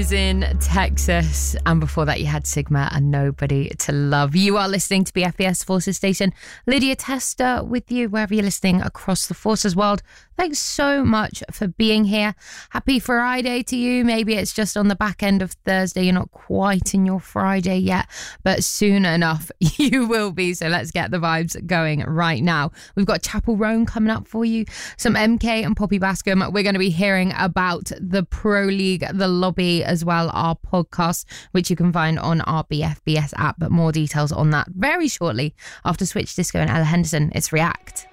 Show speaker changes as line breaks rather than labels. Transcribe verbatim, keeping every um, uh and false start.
In Texas, and before that you had Sigma and Nobody to Love. You are listening to B F B S Forces Station. Lydia Tester with you wherever you're listening across the Forces world. Thanks so much for being here. Happy Friday to you. Maybe it's just on the back end of Thursday. You're not quite in your Friday yet, but soon enough you will be. So let's get the vibes going right now. We've got Chapel Roan coming up for you, some M K and Poppy Bascom. We're going to be hearing about the Pro League, the lobby, as well, our podcast, which you can find on our B F B S app. But more details on that very shortly after Switch Disco and Ella Henderson. It's React.